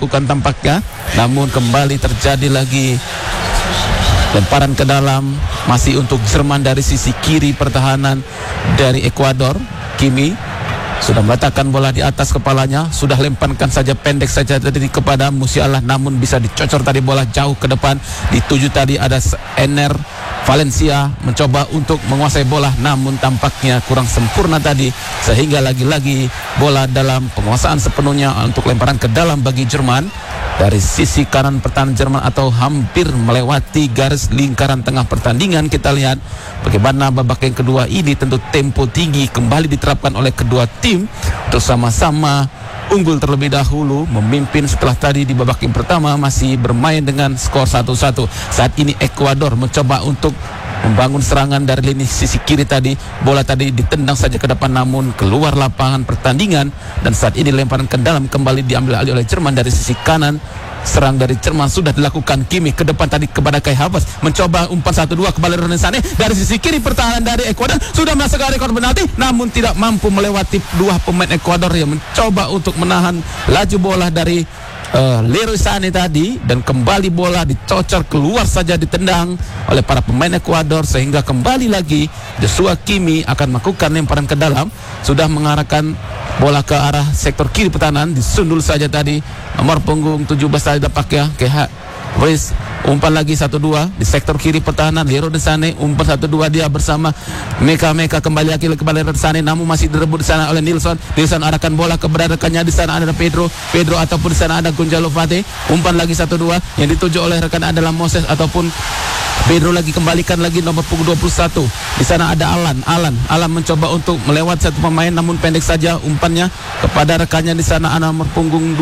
dilakukan tampaknya. Namun kembali terjadi lagi lemparan ke dalam, masih untuk Jerman dari sisi kiri pertahanan dari Ekuador. Kimi sudah meletakkan bola di atas kepalanya, sudah lemparkan saja pendek saja tadi kepada Musiala, namun bisa dicocor tadi bola jauh ke depan. Dituju tadi ada Ener Valencia mencoba untuk menguasai bola, namun tampaknya kurang sempurna tadi, sehingga lagi-lagi bola dalam penguasaan sepenuhnya untuk lemparan ke dalam bagi Jerman. Dari sisi kanan pertahanan Jerman atau hampir melewati garis lingkaran tengah pertandingan. Kita lihat bagaimana babak yang kedua ini, tentu tempo tinggi kembali diterapkan oleh kedua tim untuk sama-sama unggul terlebih dahulu, memimpin setelah tadi di babak yang pertama masih bermain dengan skor 1-1. Saat ini Ekuador mencoba untuk membangun serangan dari lini sisi kiri tadi. Bola tadi ditendang saja ke depan, namun keluar lapangan pertandingan. Dan saat ini lemparan ke dalam kembali diambil alih oleh Jerman dari sisi kanan. Serang dari Jerman sudah dilakukan. Kimi ke depan tadi kepada Kai Havertz, mencoba umpan 1-2 kembali Leroy Sané. Dari sisi kiri pertahanan dari Ekuador sudah masuk ke rekor penalti, namun tidak mampu melewati dua pemain Ekuador yang mencoba untuk menahan laju bola dari Leroy Sané tadi. Dan kembali bola dicocor keluar saja, ditendang oleh para pemain Ekuador, sehingga kembali lagi Joshua Kimi akan melakukan lemparan ke dalam. Sudah mengarahkan bola ke arah sektor kiri pertahanan, disundul saja tadi nomor punggung 17 tadi dapatnya Reis. Umpan lagi 1-2 di sektor kiri pertahanan Leroy Sané, umpan 1-2 dia bersama Meka kembali lagi kepada Leroy Sané, namun masih direbut di sana oleh Nilsson. Nilsson arahkan bola kepada rekannya, di sana ada Pedro ataupun di sana ada Gonzalo Fate. Umpan lagi 1-2 yang dituju oleh rekan adalah Moses ataupun Pedro, lagi kembalikan lagi nomor punggung 21. Di sana ada Alan mencoba untuk melewat satu pemain, namun pendek saja umpannya kepada rekannya. Di sana ada nomor punggung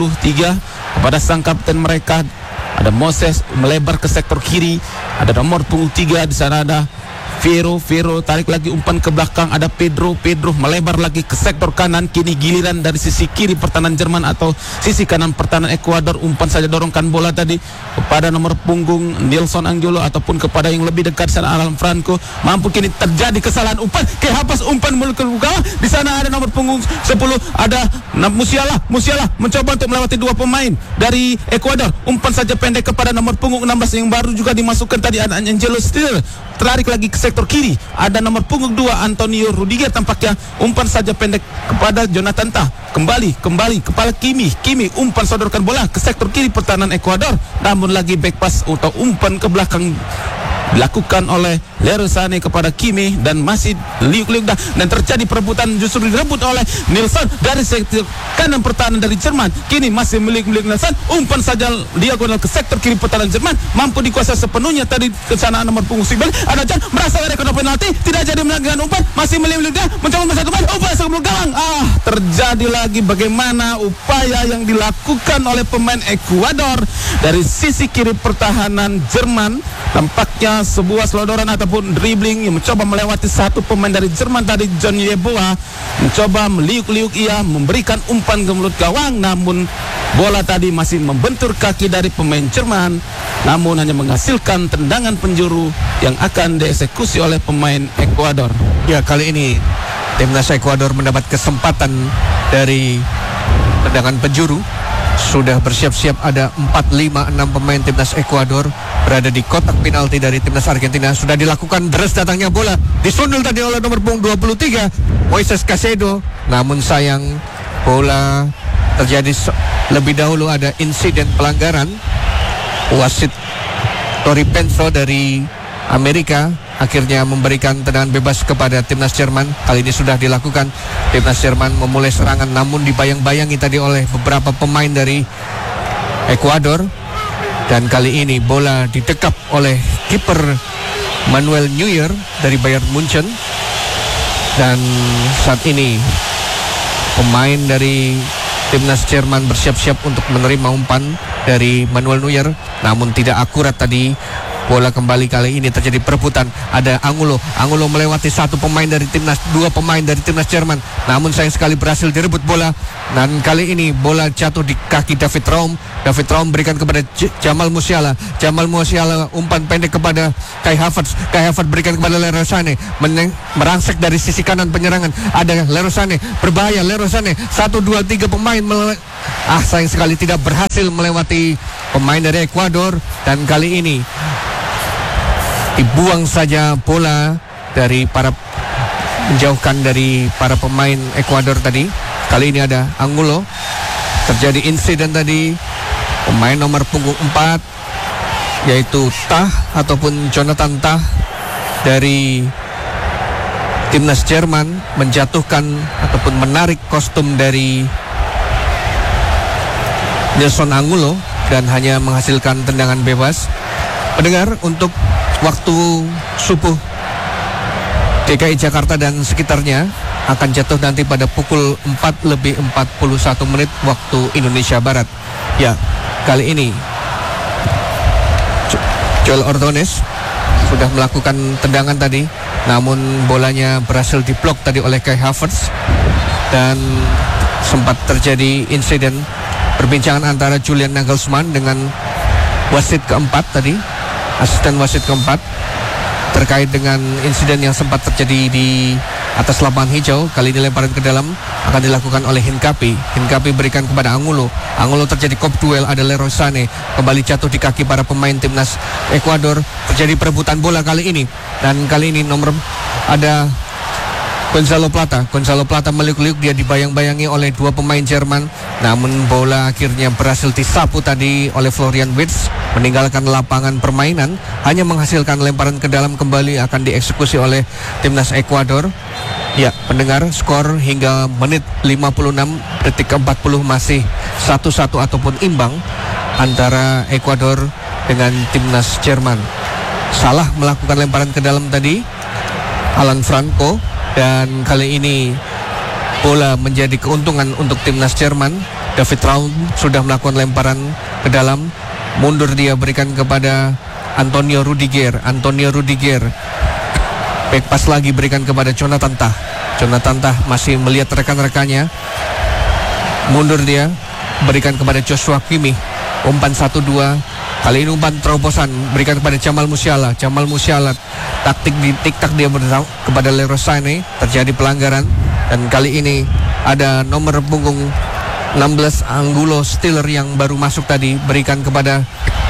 23 kepada sang kapten mereka. Ada Moses melebar ke sektor kiri, ada nomor punggung 3, di sana ada Vero tarik lagi umpan ke belakang, ada Pedro melebar lagi ke sektor kanan. Kini giliran dari sisi kiri pertahanan Jerman atau sisi kanan pertahanan Ekuador. Umpan saja dorongkan bola tadi kepada nomor punggung Nilson Angulo ataupun kepada yang lebih dekat sana Alan Franco. Mampu kini terjadi kesalahan umpan ke Havertz, umpan menuju ke gawang. Di sana ada nomor punggung 10 ada Musiala mencoba untuk melewati dua pemain dari Ekuador. Umpan saja pendek kepada nomor punggung 16 yang baru juga dimasukkan tadi ada Angelo Stiller. Tarik lagi ke sektor kiri, ada nomor punggung 2 Antonio Rudiger tampaknya. Umpan saja pendek kepada Jonathan Tah. Kembali kepala Kimi umpan sodorkan bola ke sektor kiri pertahanan Ekuador, namun lagi back pass atau umpan ke belakang dilakukan oleh Leroy Sané kepada Kimi dan masih liuk-liuk dan terjadi perebutan, justru direbut oleh Nilsson dari sektor kanan pertahanan dari Jerman. Kini masih milik Nilsson, umpan saja diagonal ke sektor kiri pertahanan Jerman, mampu dikuasai sepenuhnya tadi ke sana nomor punggung 9 ada Jan merasa dari kena penalti, tidak jadi melakukan umpan, masih milik dia mencoba satu umpan sebelum gawang. Terjadi lagi bagaimana upaya yang dilakukan oleh pemain Ekuador dari sisi kiri pertahanan Jerman. Tampaknya sebuah selodoran ataupun dribbling yang mencoba melewati satu pemain dari Jerman tadi, John Yeboah, mencoba meliuk-liuk ia memberikan umpan ke mulut gawang, namun bola tadi masih membentur kaki dari pemain Jerman, namun hanya menghasilkan tendangan penjuru yang akan dieksekusi oleh pemain Ekuador. Ya, kali ini timnas Ekuador mendapat kesempatan dari tendangan penjuru. Sudah bersiap-siap ada 4, 5, 6 pemain timnas Ekuador berada di kotak penalti dari timnas Argentina. Sudah dilakukan deres datangnya bola, disundul tadi oleh nomor punggung 23 Moises Caicedo, namun sayang bola terjadi lebih dahulu ada insiden pelanggaran. Wasit Tori Penso dari Amerika akhirnya memberikan tendangan bebas kepada timnas Jerman. Kali ini sudah dilakukan. Timnas Jerman memulai serangan, namun dibayang-bayangi tadi oleh beberapa pemain dari Ekuador. Dan kali ini bola ditekap oleh kiper Manuel Neuer dari Bayern Munchen. Dan saat ini pemain dari timnas Jerman bersiap-siap untuk menerima umpan dari Manuel Neuer, namun tidak akurat tadi. Bola kembali kali ini terjadi perebutan. Ada Angulo melewati satu pemain dari timnas, dua pemain dari timnas Jerman, namun sayang sekali berhasil direbut bola. Dan kali ini bola jatuh di kaki David Raum berikan kepada Jamal Musiala. Umpan pendek kepada Kai Havertz berikan kepada Leroy Sané, merangsek dari sisi kanan penyerangan. Ada Leroy Sané, berbahaya Leroy Sané. 1, 2, 3 pemain sayang sekali tidak berhasil melewati pemain dari Ekuador, dan kali ini dibuang saja bola dari menjauhkan dari para pemain Ekuador tadi. Kali ini ada Angulo. Terjadi insiden tadi, pemain nomor punggung 4 yaitu Tah ataupun Jonathan Tah dari timnas Jerman menjatuhkan ataupun menarik kostum dari Nelson Angulo dan hanya menghasilkan tendangan bebas. Pendengar, untuk waktu subuh DKI Jakarta dan sekitarnya akan jatuh nanti pada pukul 4:41 waktu Indonesia Barat. Ya, kali ini Joel Ordonez sudah melakukan tendangan tadi, namun bolanya berhasil diblok tadi oleh Kai Havertz, dan sempat terjadi insiden perbincangan antara Julian Nagelsmann dengan wasit keempat tadi, asisten wasit keempat, terkait dengan insiden yang sempat terjadi di atas lapangan hijau. Kali ini lemparan ke dalam akan dilakukan oleh Hincapie. Hincapie berikan kepada Angulo. Angulo terjadi kop duel, ada Leroy Sané kembali jatuh di kaki para pemain timnas Ekuador. Terjadi perebutan bola kali ini, dan kali ini nomor ada Gonzalo Plata. Gonzalo Plata meliuk-liuk, dia dibayang-bayangi oleh dua pemain Jerman, namun bola akhirnya berhasil disapu tadi oleh Florian Wirtz, meninggalkan lapangan permainan, hanya menghasilkan lemparan ke dalam kembali akan dieksekusi oleh timnas Ekuador. Ya, pendengar, skor hingga menit 56 detik ke-40 masih 1-1 ataupun imbang antara Ekuador dengan timnas Jerman. Salah melakukan lemparan ke dalam tadi Alan Franco, dan kali ini bola menjadi keuntungan untuk timnas Jerman. David Raum sudah melakukan lemparan ke dalam, mundur dia berikan kepada Antonio Rudiger. Antonio Rudiger back pass lagi berikan kepada Jonathan Tah. Jonathan Tah masih melihat rekan-rekannya, mundur dia berikan kepada Joshua Kimmich. Umpan 1-2, kali ini umpan terobosan berikan kepada Jamal Musiala. Jamal Musiala taktik di tik-tak dia bertahu kepada Leroy Sané. Terjadi pelanggaran, dan kali ini ada nomor punggung 16 Angulo Stiller yang baru masuk tadi, berikan kepada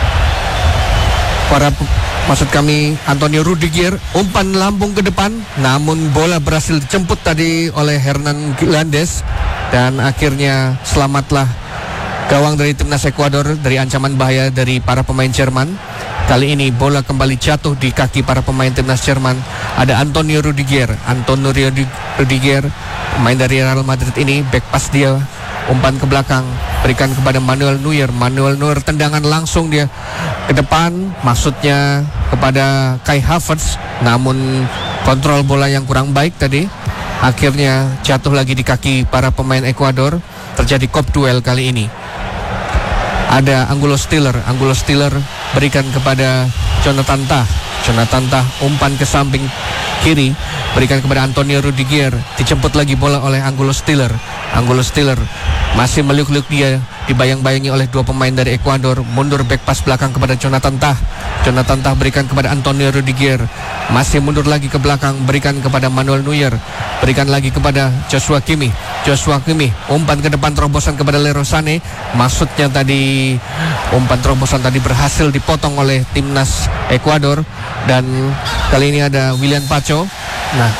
Antonio Rudiger. Umpan lambung ke depan, namun bola berhasil dijemput tadi oleh Hernan Gilandes, dan akhirnya selamatlah gawang dari timnas Ekuador dari ancaman bahaya dari para pemain Jerman. Kali ini bola kembali jatuh di kaki para pemain timnas Jerman. Ada Antonio Rudiger. Antonio Rudiger, pemain dari Real Madrid ini, back pass dia, umpan ke belakang, berikan kepada Manuel Neuer. Manuel Neuer tendangan langsung dia ke depan, maksudnya kepada Kai Havertz, namun kontrol bola yang kurang baik tadi, akhirnya jatuh lagi di kaki para pemain Ekuador. Terjadi kop duel kali ini. Ada Angulo Stiller. Angulo Stiller berikan kepada Jonathan Tah. Jonathan Tah umpan ke samping kiri, berikan kepada Antonio Rudiger. Dijemput lagi bola oleh Angulo Stiller. Angulo Stiller masih meliuk-liuk, dia dibayang-bayangi oleh dua pemain dari Ekuador. Mundur back pass belakang kepada Jonathan Tah. Jonathan Tah berikan kepada Antonio Rudiger. Masih mundur lagi ke belakang, berikan kepada Manuel Neuer. Berikan lagi kepada Joshua Kimmich. Joshua Kimmich umpan ke depan terobosan kepada Leroy Sané. Maksudnya tadi umpan terobosan tadi berhasil dipotong oleh timnas Ekuador, dan kali ini ada William Pacho. Nah,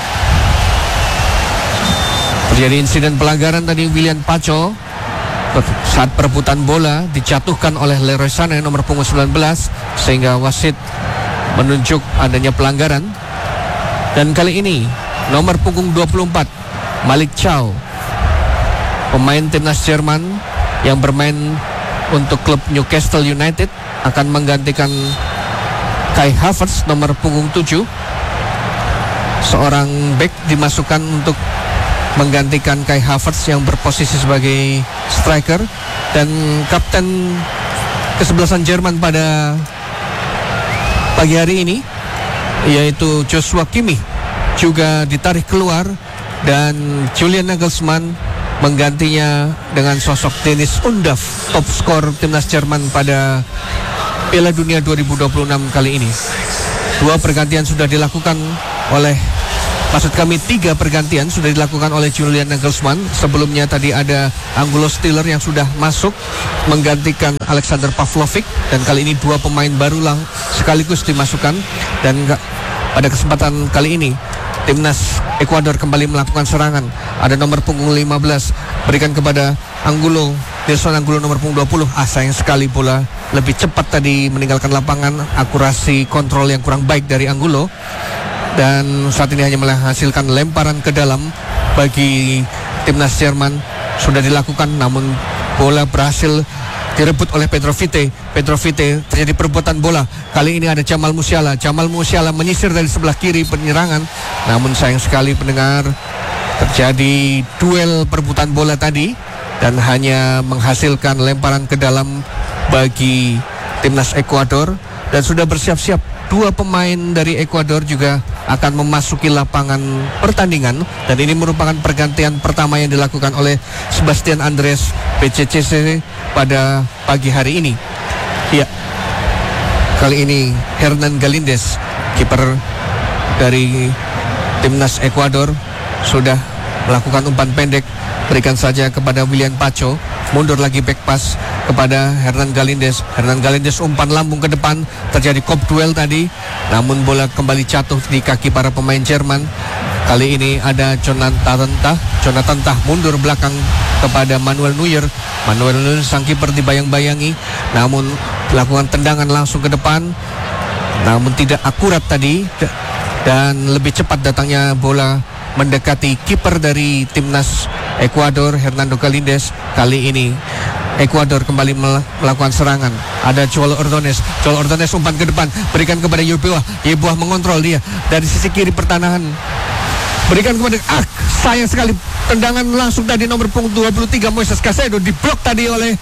terjadi insiden pelanggaran tadi William Pacho saat perebutan bola, dijatuhkan oleh Leroy Sané nomor punggung 19, sehingga wasit menunjuk adanya pelanggaran. Dan kali ini nomor punggung 24 Malik Chow, pemain timnas Jerman yang bermain untuk klub Newcastle United, akan menggantikan Kai Havertz nomor punggung 7. Seorang back dimasukkan untuk menggantikan Kai Havertz yang berposisi sebagai striker, dan kapten kesebelasan Jerman pada pagi hari ini yaitu Joshua Kimmich juga ditarik keluar, dan Julian Nagelsmann menggantinya dengan sosok Dennis Undav, top skor timnas Jerman pada Piala Dunia 2026 kali ini. Dua pergantian sudah dilakukan oleh Maksud kami 3 pergantian sudah dilakukan oleh Julian Nagelsmann. Sebelumnya tadi ada Angulo Stiller yang sudah masuk menggantikan Alexander Pavlovic, dan kali ini 2 pemain barulah sekaligus dimasukkan. Dan pada kesempatan kali ini timnas Ekuador kembali melakukan serangan. Ada nomor punggung 15 berikan kepada Angulo, Nelson Angulo nomor punggung 20. Sayang sekali bola lebih cepat tadi meninggalkan lapangan. Akurasi kontrol yang kurang baik dari Angulo, dan saat ini hanya menghasilkan lemparan ke dalam bagi timnas Jerman. Sudah dilakukan, namun bola berhasil direbut oleh Petrovic. Terjadi perebutan bola. Kali ini ada Jamal Musiala menyisir dari sebelah kiri penyerangan, namun sayang sekali pendengar, terjadi duel perebutan bola tadi dan hanya menghasilkan lemparan ke dalam bagi timnas Ekuador. Dan sudah bersiap-siap 2 pemain dari Ekuador juga akan memasuki lapangan pertandingan, dan ini merupakan pergantian pertama yang dilakukan oleh Sebastian Andres PCCC pada pagi hari ini. Ya, kali ini Hernan Galíndez, kiper dari timnas Ekuador, sudah melakukan umpan pendek, berikan saja kepada William Pacho. Mundur lagi back pass kepada Hernan Galíndez. Umpan lambung ke depan, terjadi kop duel tadi, namun bola kembali jatuh di kaki para pemain Jerman. Kali ini ada Jonathan Tah mundur belakang kepada Manuel Neuer sang kiper dibayang-bayangi, namun melakukan tendangan langsung ke depan, namun tidak akurat tadi, dan lebih cepat datangnya bola mendekati kiper dari timnas Ekuador, Hernando Galíndez. Kali ini Ekuador kembali melakukan serangan. Ada Joel Ordonez umpan ke depan, berikan kepada Yeboah mengontrol dia dari sisi kiri pertahanan, berikan kepada sayang sekali tendangan langsung tadi nomor punggung 23 Moises Caicedo diblok tadi oleh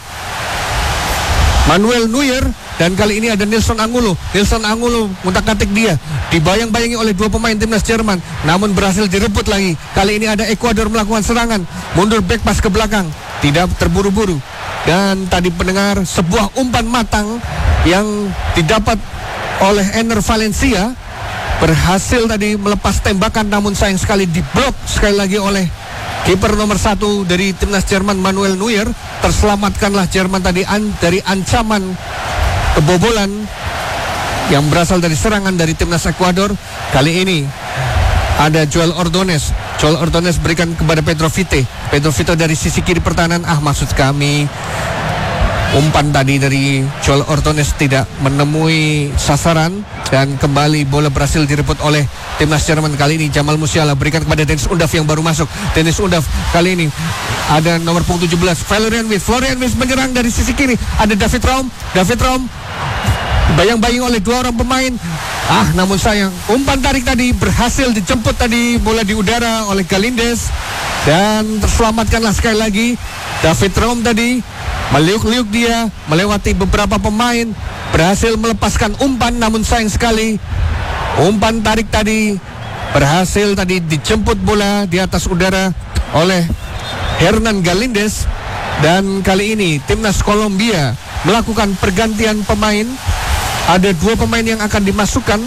Manuel Neuer. Dan kali ini ada Nelson Angulo ngutak-ngatik dia, dibayang-bayangi oleh 2 pemain timnas Jerman, namun berhasil direbut lagi. Kali ini ada Ekuador melakukan serangan, mundur back pass ke belakang, tidak terburu-buru. Dan tadi pendengar, sebuah umpan matang yang didapat oleh Enner Valencia berhasil tadi melepas tembakan, namun sayang sekali diblok sekali lagi oleh kiper nomor 1 dari timnas Jerman, Manuel Neuer. Terselamatkanlah Jerman tadi dari ancaman kebobolan yang berasal dari serangan dari timnas Ekuador. Kali ini ada Joel Ordonez berikan kepada Petrovic dari sisi kiri pertahanan. Maksud kami umpan tadi dari Joel Ordonez tidak menemui sasaran, dan kembali bola berhasil direbut oleh timnas Jerman. Kali ini Jamal Musiala berikan kepada Dennis Undav yang baru masuk. Kali ini ada nomor punggung 17 Florian Wirtz menyerang dari sisi kiri. Ada David Raum bayang-bayang oleh 2 orang pemain. Namun sayang, umpan tarik tadi berhasil dijemput tadi bola di udara oleh Galíndez, dan terselamatkanlah sekali lagi David Raum tadi. Meliuk-liuk dia melewati beberapa pemain, berhasil melepaskan umpan, namun sayang sekali umpan tarik tadi berhasil tadi dijemput bola di atas udara oleh Hernan Galíndez. Dan kali ini timnas Kolombia melakukan pergantian pemain. Ada 2 pemain yang akan dimasukkan.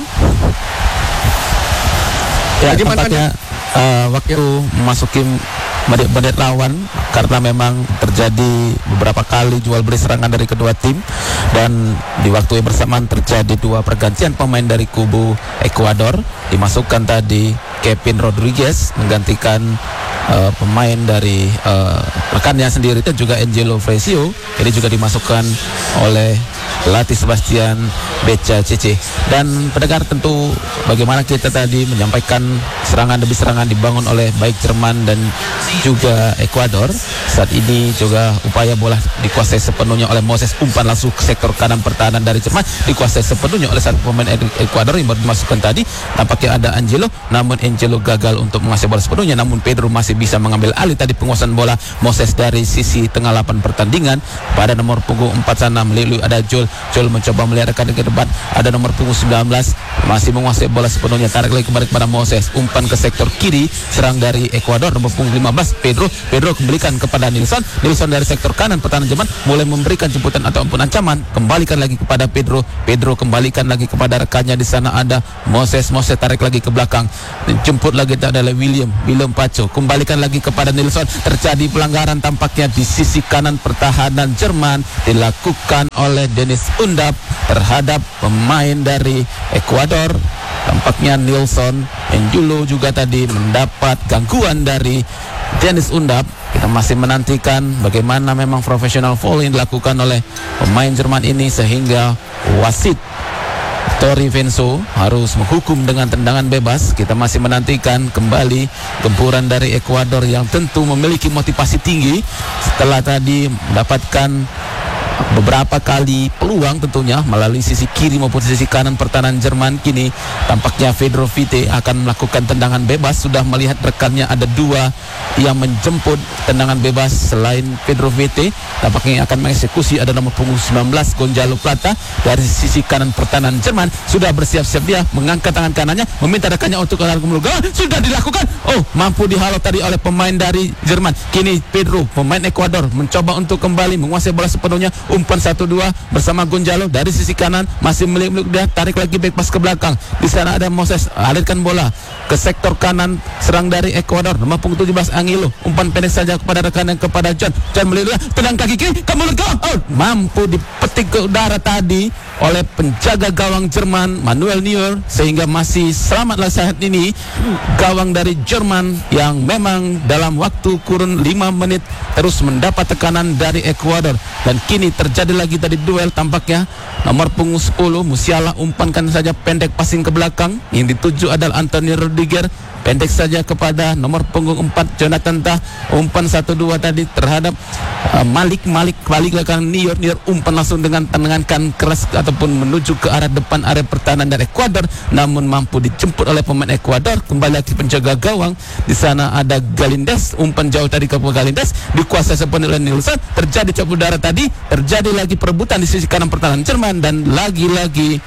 Ya, tempatnya waktu memasuki menit lawan, karena memang terjadi beberapa kali jual beli serangan dari kedua tim, dan di waktu yang bersamaan terjadi 2 pergantian pemain dari kubu Ekuador. Dimasukkan tadi Kevin Rodriguez menggantikan pemain dari rekannya sendiri, dan juga Angelo Freisio. Ini juga dimasukkan oleh pelatih Sebastian BCCC. Dan pendengar, tentu bagaimana kita tadi menyampaikan serangan demi serangan dibangun oleh baik Jerman dan juga Ekuador. Saat ini juga upaya bola dikuasai sepenuhnya oleh Moses, umpan langsung ke sektor kanan pertahanan dari Jerman dikuasai sepenuhnya oleh satu pemain Ekuador yang baru dimasukkan tadi. Tampaknya ada Angelo, namun Angelo gagal untuk menguasai bola sepenuhnya, namun Pedro masih bisa mengambil alih tadi penguasaan bola Moses dari sisi tengah lapangan pertandingan. Pada nomor punggung 4 sana ada Joel mencoba melihat rekan depan ada nomor punggung 19 masih menguasai bola sepenuhnya, tarik lagi kembali kepada Moses, umpan ke sektor kiri, serang dari Ekuador nomor punggung 15 Pedro kembalikan kepada Nilson dari sektor kanan, pertahanan Jerman mulai memberikan jemputan ataupun ancaman, kembalikan lagi kepada Pedro kembalikan lagi kepada rekannya, di sana ada Moses tarik lagi ke belakang, jemput lagi adalah William Pacho, kembalikan lagi kepada Nilson, terjadi pelanggaran tampaknya di sisi kanan pertahanan Jerman dilakukan oleh Dennis Undap terhadap pemain dari Ekuador. Tampaknya Nilson Enjulo juga tadi mendapat gangguan dari Dennis Undap. Kita masih menantikan bagaimana memang profesional foul yang dilakukan oleh pemain Jerman ini sehingga wasit Tori Venso harus menghukum dengan tendangan bebas. Kita masih menantikan kembali gempuran dari Ekuador yang tentu memiliki motivasi tinggi setelah tadi mendapatkan beberapa kali peluang tentunya melalui sisi kiri maupun sisi kanan pertahanan Jerman. Kini tampaknya Pedro Vite akan melakukan tendangan bebas. Sudah melihat rekannya ada dua yang menjemput tendangan bebas selain Pedro Vite. Tampaknya akan mengeksekusi ada nomor punggung 19 Gonzalo Plata dari sisi kanan pertahanan Jerman. Sudah bersiap-siap dia mengangkat tangan kanannya meminta rekannya untuk ke gawang. Sudah dilakukan. Oh, mampu dihalau tadi oleh pemain dari Jerman. Kini Pedro pemain Ekuador mencoba untuk kembali menguasai bola sepenuhnya. Umpan 1-2 bersama Gonzalo dari sisi kanan, masih milik dia, tarik lagi back pass ke belakang. Di sana ada Moses, alirkan bola ke sektor kanan, serang dari Ekuador nomor punggung 17 Angelo, umpan pendek saja kepada rekan yang kepada John melihat tendang kaki kiri ke mulut gawang. Oh, mampu dipetik ke udara tadi oleh penjaga gawang Jerman Manuel Neuer, sehingga masih selamatlah saat ini gawang dari Jerman yang memang dalam waktu kurun 5 menit terus mendapat tekanan dari Ekuador. Dan kini terjadi lagi tadi duel, tampaknya nomor punggung 10 Musiala umpankan saja pendek passing ke belakang, yang dituju adalah Anthony Rudiger, pendek saja kepada nomor punggung 4 Jonathan Tah, umpan 1-2 tadi terhadap Malik balik belakang Neuer umpan langsung dengan tendangan keras ataupun menuju ke arah depan area pertahanan dari Ekuador, namun mampu dijemput oleh pemain Ekuador. Kembali lagi penjaga gawang, di sana ada Galindes, umpan jauh tadi ke Galindes dikuasai sepenuhnya oleh Nilsson. Terjadi cop udara tadi, terjadi lagi perebutan di sisi kanan pertahanan Jerman, dan lagi-lagi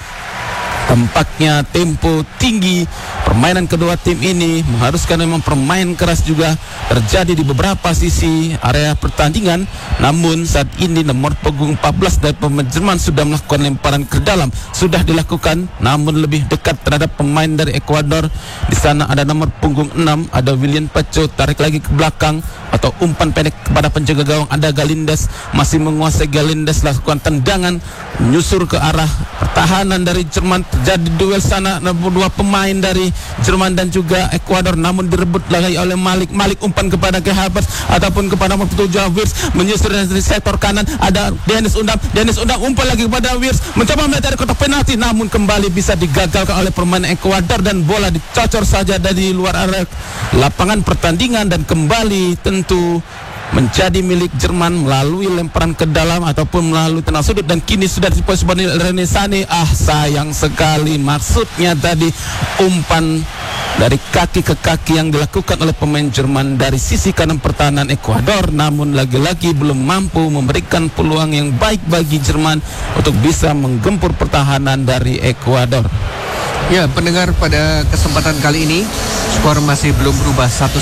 tampaknya tempo tinggi permainan kedua tim ini mengharuskan memang permain keras juga terjadi di beberapa sisi area pertandingan. Namun saat ini nomor punggung 14 dari pemain Jerman sudah melakukan lemparan ke dalam, sudah dilakukan namun lebih dekat terhadap pemain dari Ekuador. Di sana ada nomor punggung 6 ada William Pacho, tarik lagi ke belakang atau umpan pendek kepada penjaga gawang ada Galindes, masih menguasai Galindes, lakukan tendangan menyusur ke arah pertahanan dari Jerman. Terjadi duel sana dua pemain dari Jerman dan juga Ekuador, namun direbut lagi oleh Malik umpan kepada Kai Havertz ataupun kepada nomor 7 Wirtz, menyusur dari sektor kanan ada Dennis Undap umpan lagi kepada Wirtz, mencoba melihat dari kotak penalti namun kembali bisa digagalkan oleh pemain Ekuador dan bola dicocor saja dari luar area lapangan pertandingan dan kembali tentu menjadi milik Jerman melalui lemparan ke dalam ataupun melalui tenang sudut. Dan kini sudah disebut René Sané. Sayang sekali, maksudnya tadi umpan dari kaki ke kaki yang dilakukan oleh pemain Jerman dari sisi kanan pertahanan Ekuador, namun lagi-lagi belum mampu memberikan peluang yang baik bagi Jerman untuk bisa menggempur pertahanan dari Ekuador. Ya, pendengar, pada kesempatan kali ini skor masih belum berubah 1-1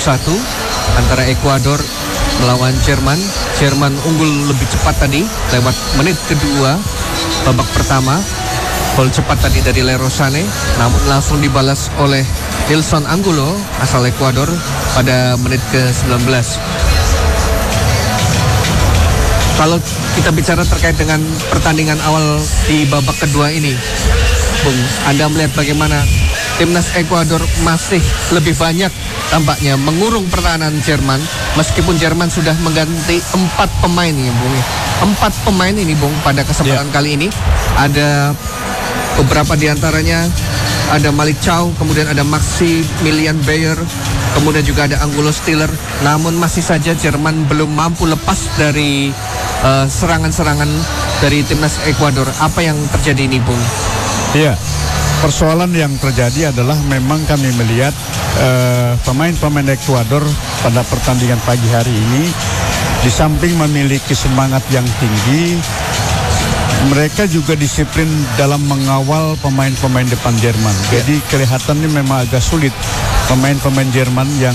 antara Ekuador melawan Jerman. Jerman unggul lebih cepat tadi lewat menit kedua babak pertama. Gol cepat tadi dari Leroy Sané, namun langsung dibalas oleh Nilson Angulo asal Ekuador pada menit ke-19. Kalau kita bicara terkait dengan pertandingan awal di babak kedua ini, Bung, Anda melihat bagaimana timnas Ekuador masih lebih banyak tampaknya mengurung pertahanan Jerman, meskipun Jerman sudah mengganti 4 pemain ya, Bung. 4 pemain ini, Bung, pada kesempatan kali ini. Ada beberapa diantaranya, ada Malik Chow, kemudian ada Maximilian Bayer, kemudian juga ada Angulo Stiller. Namun masih saja Jerman belum mampu lepas dari serangan-serangan dari timnas Ekuador. Apa yang terjadi ini, Bung? Iya, persoalan yang terjadi adalah memang kami melihat pemain-pemain Ekuador pada pertandingan pagi hari ini di samping memiliki semangat yang tinggi, mereka juga disiplin dalam mengawal pemain-pemain depan Jerman. Jadi kelihatannya memang agak sulit pemain-pemain Jerman yang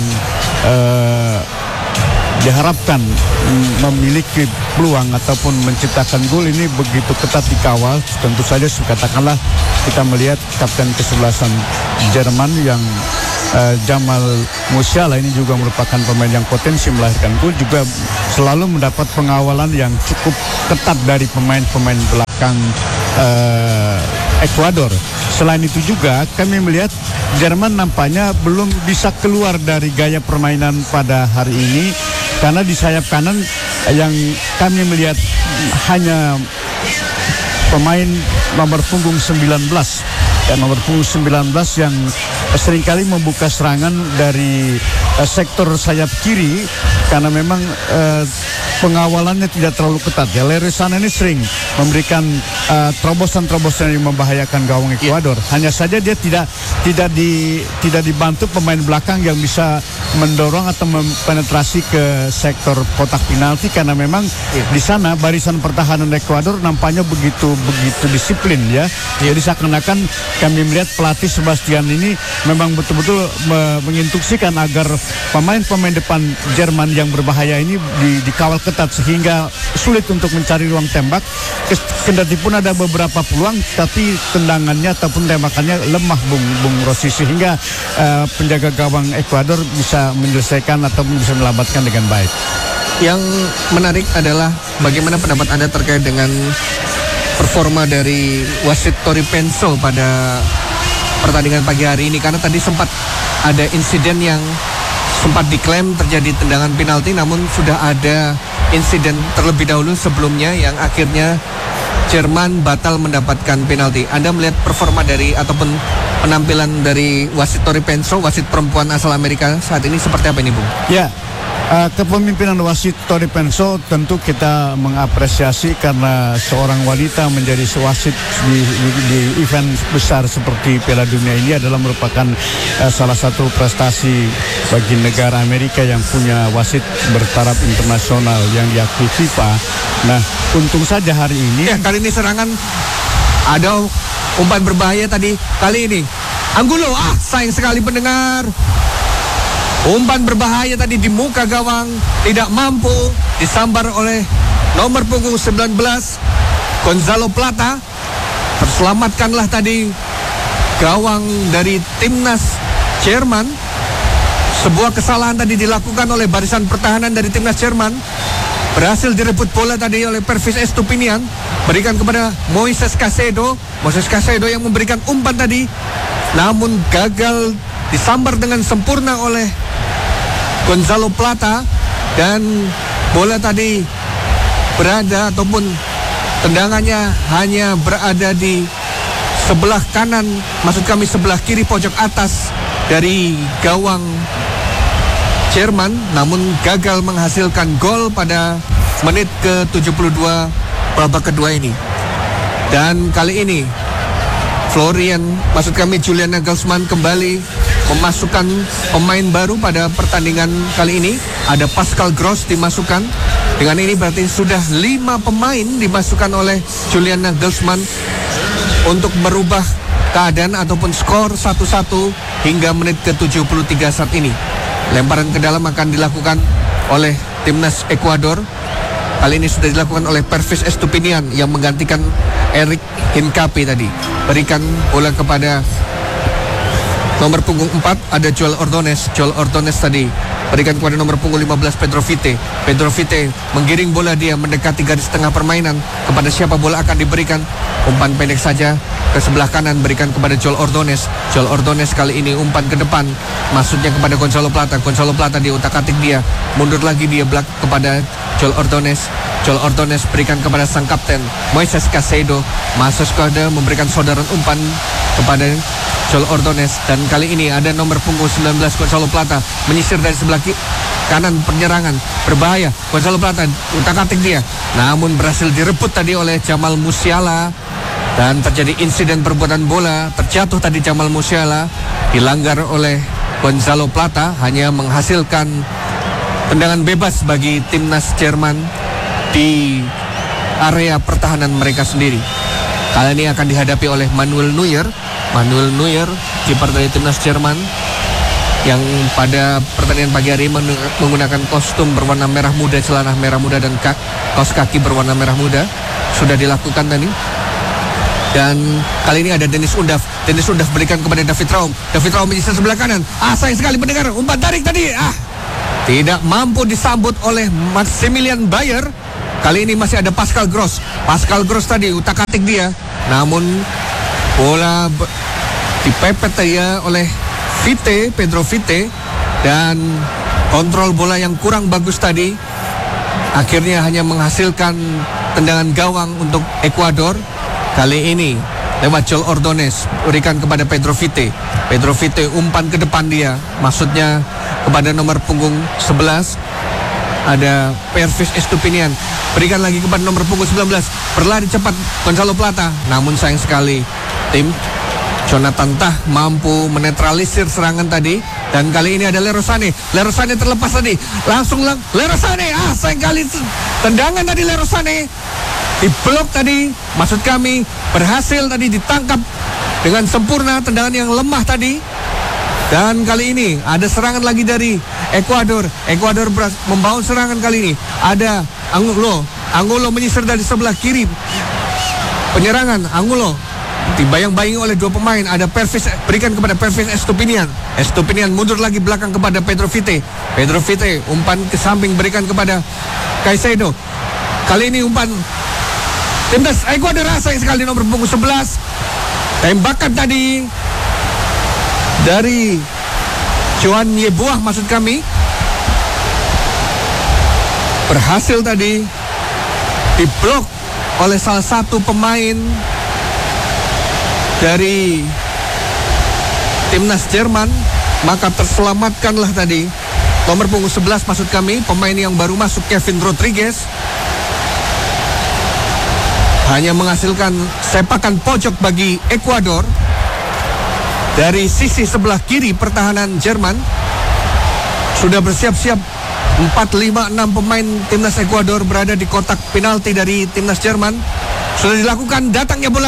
diharapkan memiliki peluang ataupun menciptakan gol ini begitu ketat dikawal. Tentu saja katakanlah kita melihat kapten kesebelasan Jerman yang Jamal Musiala ini juga merupakan pemain yang potensi melahirkan gol, juga selalu mendapat pengawalan yang cukup ketat dari pemain-pemain belakang Ekuador. Selain itu juga kami melihat Jerman nampaknya belum bisa keluar dari gaya permainan pada hari ini, karena di sayap kanan yang kami melihat hanya pemain nomor punggung 19 nomor punggung 19 yang seringkali membuka serangan dari sektor sayap kiri, karena memang pengawalannya tidak terlalu ketat. Ya, Leroy Sané ini sering memberikan terobosan-terobosan yang membahayakan gawang Ekuador. Hanya saja dia tidak dibantu pemain belakang yang bisa mendorong atau mempenetrasi ke sektor kotak penalti, karena memang di sana barisan pertahanan Ekuador nampaknya begitu disiplin ya. Jadi seakan-akan kami melihat pelatih Sebastian ini memang betul-betul menginstruksikan agar pemain-pemain depan Jerman yang berbahaya ini dikawal ketat sehingga sulit untuk mencari ruang tembak. Kendati pun ada beberapa peluang, tapi tendangannya ataupun tembakannya lemah Bung Rossi, sehingga penjaga gawang Ekuador bisa menyelesaikan atau bisa melambatkan dengan baik. Yang menarik adalah bagaimana pendapat Anda terkait dengan performa dari wasit Tori Penso pada pertandingan pagi hari ini, karena tadi sempat ada insiden yang sempat diklaim terjadi tendangan penalti, namun sudah ada insiden terlebih dahulu sebelumnya yang akhirnya Jerman batal mendapatkan penalti. Anda melihat performa dari ataupun penampilan dari wasit Tori Penso, wasit perempuan asal Amerika saat ini seperti apa ini, Bung? Ya, kepemimpinan wasit Tori Penso tentu kita mengapresiasi, karena seorang wanita menjadi wasit di event besar seperti Piala Dunia ini adalah merupakan salah satu prestasi bagi negara Amerika yang punya wasit bertaraf internasional yang diakui FIFA. Nah, untung saja hari ini. Ya, kali ini serangan ada umpan berbahaya tadi. Kali ini Angulo, sayang sekali pendengar. Umpan berbahaya tadi di muka gawang, tidak mampu disambar oleh nomor punggung 19 Gonzalo Plata. Terselamatkanlah tadi gawang dari timnas Jerman. Sebuah kesalahan tadi dilakukan oleh barisan pertahanan dari timnas Jerman. Berhasil direbut bola tadi oleh Pervis Estupiñán, berikan kepada Moises Caicedo. Moises Caicedo yang memberikan umpan tadi, namun gagal disambar dengan sempurna oleh Gonzalo Plata, dan bola tadi berada ataupun tendangannya hanya berada di sebelah kanan, maksud kami sebelah kiri pojok atas dari gawang Jerman, namun gagal menghasilkan gol pada menit ke-72 babak kedua ini. Dan kali ini Julian Nagelsmann kembali memasukkan pemain baru pada pertandingan kali ini. Ada Pascal Gross dimasukkan. Dengan ini berarti sudah 5 pemain dimasukkan oleh Julian Nagelsmann untuk merubah keadaan ataupun skor 1-1 hingga menit ke-73 saat ini. Lemparan ke dalam akan dilakukan oleh timnas Ekuador. Kali ini sudah dilakukan oleh Pervis Estupiñán yang menggantikan Eric Hincapie tadi. Berikan bola kepada nomor punggung 4, ada Joel Ordonez. Joel Ordonez tadi berikan kepada nomor punggung 15 Pedro Vite. Pedro Vite menggiring bola, dia mendekati garis tengah permainan. Kepada siapa bola akan diberikan? Umpan pendek saja ke sebelah kanan, berikan kepada Joel Ordonez. Joel Ordonez kali ini umpan ke depan, maksudnya kepada Gonzalo Plata. Gonzalo Plata di utak-atik dia, mundur lagi dia belak kepada Joel Ordonez. Joel Ordonez berikan kepada sang kapten Moises Caicedo. Moises Caicedo memberikan saudaran umpan kepada Joel Ordonez, dan kali ini ada nomor punggung 19 Gonzalo Plata menyisir dari sebelah kanan penyerangan berbahaya. Gonzalo Plata utak-atik dia, namun berhasil direbut tadi oleh Jamal Musiala, dan terjadi insiden perbuatan bola. Terjatuh tadi Jamal Musiala, dilanggar oleh Gonzalo Plata, hanya menghasilkan tendangan bebas bagi timnas Jerman di area pertahanan mereka sendiri. Kali ini akan dihadapi oleh Manuel Neuer. Manuel Neuer, kiper dari timnas Jerman, yang pada pertandingan pagi hari menggunakan kostum berwarna merah muda, celana merah muda, dan kaos kaki berwarna merah muda. Sudah dilakukan tadi. Dan kali ini ada Dennis Undav. Dennis Undav berikan kepada David Raum. David Raum menyisir sebelah kanan. Sayang sekali mendengar umpan tarik tadi. Tidak mampu disambut oleh Maximilian Bayer. Kali ini masih ada Pascal Gross. Pascal Gross tadi utak-atik dia. Namun bola dipepet dia oleh Pedro Vite, dan kontrol bola yang kurang bagus tadi akhirnya hanya menghasilkan tendangan gawang untuk Ekuador. Kali ini lewat Joel Ordonez, berikan kepada Pedro Vite. Pedro Vite umpan ke depan dia, maksudnya kepada nomor punggung 11 ada Pervis Estupinian. Berikan lagi kepada nomor punggung 19, berlari cepat Gonzalo Plata. Namun sayang sekali tim Jonathan Tah mampu menetralisir serangan tadi. Dan kali ini ada Leroy Sané. Leroy Sané terlepas tadi, langsung Leroy Sané. Sayang kali tendangan tadi Leroy Sané diblok tadi, maksud kami berhasil tadi ditangkap dengan sempurna tendangan yang lemah tadi. Dan kali ini ada serangan lagi dari Ekuador. Ekuador membangun serangan kali ini. Ada Angulo menyisir dari sebelah kiri. Penyerangan Angulo dibayang-bayangi oleh dua pemain. Ada Pervis, berikan kepada Pervis Estupinian. Estupinian mundur lagi belakang kepada Pedro Vite. Pedro Vite umpan ke samping, berikan kepada Caicedo. Kali ini umpan timnas Ekuador, sayang sekali nomor punggung 11. Tembakan tadi dari Joan Yeboah, maksud kami, berhasil tadi diblok oleh salah satu pemain dari timnas Jerman. Maka terselamatkanlah tadi nomor punggung 11, maksud kami, pemain yang baru masuk, Kevin Rodriguez. Hanya menghasilkan sepakan pojok bagi Ekuador. Dari sisi sebelah kiri pertahanan Jerman sudah bersiap-siap 4, 5, 6 pemain timnas Ekuador berada di kotak penalti dari timnas Jerman. Sudah dilakukan, datangnya bola,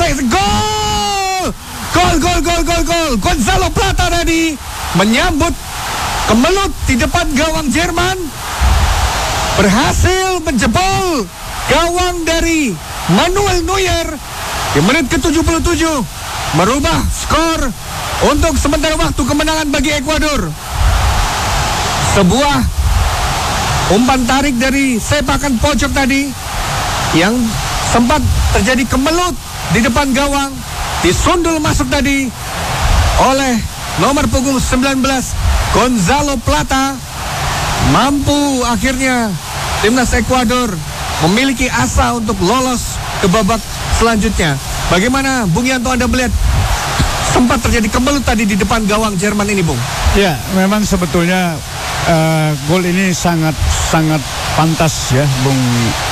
gol! Gonzalo Plata tadi menyambut kemelut di depan gawang Jerman, berhasil menjebol gawang dari Manuel Neuer di menit ke-77, merubah skor untuk sementara waktu kemenangan bagi Ekuador. Sebuah umpan tarik dari sepakan pojok tadi yang sempat terjadi kemelut di depan gawang, disundul masuk tadi oleh nomor punggung 19 Gonzalo Plata. Mampu akhirnya timnas Ekuador memiliki asa untuk lolos ke babak selanjutnya. Bagaimana Bung Yanto, Anda melihat sempat terjadi kemelut tadi di depan gawang Jerman ini, Bung? Ya, memang sebetulnya gol ini sangat pantas ya, Bung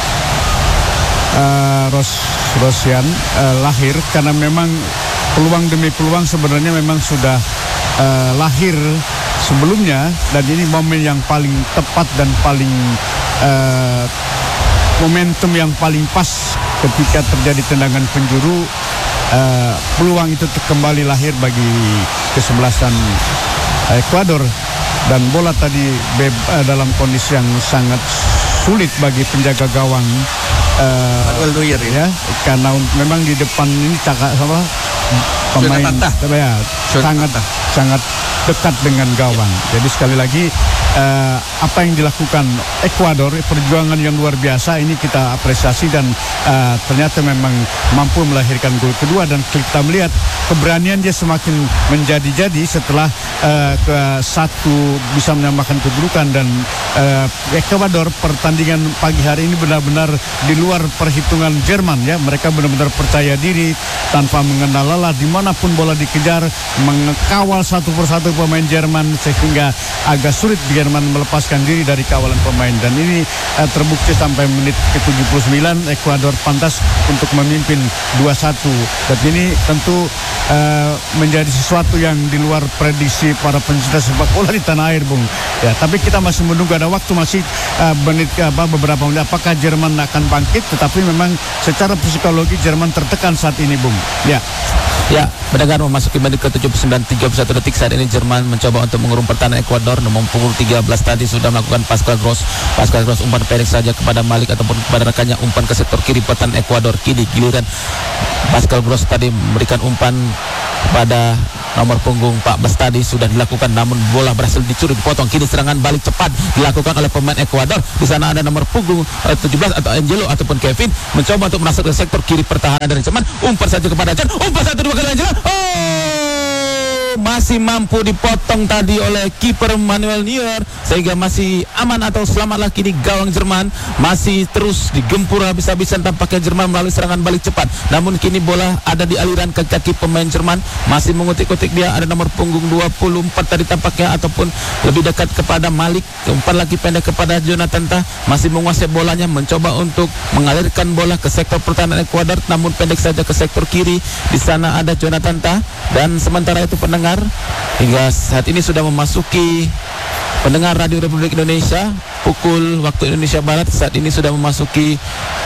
Rosian lahir, karena memang peluang demi peluang sebenarnya memang sudah lahir sebelumnya, dan ini momen yang paling tepat dan paling momentum yang paling pas ketika terjadi tendangan penjuru. Peluang itu kembali lahir bagi kesebelasan Ekuador, dan bola tadi dalam kondisi yang sangat sulit bagi penjaga gawang Manuel Neuer ya, karena memang di depan ini pemain ya, sangat dekat dengan gawang. Jadi sekali lagi apa yang dilakukan Ekuador, perjuangan yang luar biasa ini kita apresiasi, dan ternyata memang mampu melahirkan gol kedua, dan kita melihat keberanian dia semakin menjadi-jadi setelah satu bisa menyamakan kedudukan. Dan Ekuador pertandingan pagi hari ini benar-benar di luar perhitungan Jerman ya. Mereka benar-benar percaya diri tanpa mengenal lelah, dimanapun bola dikejar, mengekawal satu persatu pemain Jerman sehingga agak sulit Jerman melepaskan diri dari kawalan pemain, dan ini terbukti sampai menit ke-79 Ekuador pantas untuk memimpin 2-1. Dan ini tentu menjadi sesuatu yang di luar prediksi para pencinta sepak bola di tanah air, Bung. Ya, tapi kita masih menunggu, ada waktu masih beberapa menit apakah Jerman akan bangkit, tetapi memang secara psikologi Jerman tertekan saat ini, Bung. Ya, mendengar memasuki menit ke-79 31 detik saat ini Jerman mencoba untuk mengurung pertahanan Ekuador. Nomor punggung 13 tadi sudah melakukan Pascal Gross umpan pendek saja kepada Malik ataupun kepada rekannya, umpan ke sektor kiri pertahanan Ekuador. Kini giliran Pascal Gross tadi memberikan umpan kepada nomor punggung 14 tadi sudah dilakukan, namun bola berhasil dicuri, dipotong. Kini serangan balik cepat dilakukan oleh pemain Ekuador. Di sana ada nomor punggung 17 atau Angelo ataupun Kevin mencoba untuk masuk ke sektor kiri pertahanan dari Jerman. Umpan saja kepada Jan, umpan satu dua kali Angelo. Masih mampu dipotong tadi oleh kiper Manuel Neuer sehingga masih aman atau selamatlah. Kini gawang Jerman masih terus digempur habis-habisan tampaknya Jerman melalui serangan balik cepat, namun kini bola ada di aliran ke kaki pemain Jerman. Masih mengutik-utik dia, ada nomor punggung 24 tadi tampaknya ataupun lebih dekat kepada Malik. Umpan lagi pendek kepada Jonathan Tah, masih menguasai bolanya, mencoba untuk mengalirkan bola ke sektor pertahanan Ekuador, namun pendek saja ke sektor kiri. Di sana ada Jonathan Tah, dan sementara itu pendengar hingga saat ini sudah memasuki pendengar Radio Republik Indonesia pukul waktu Indonesia Barat, saat ini sudah memasuki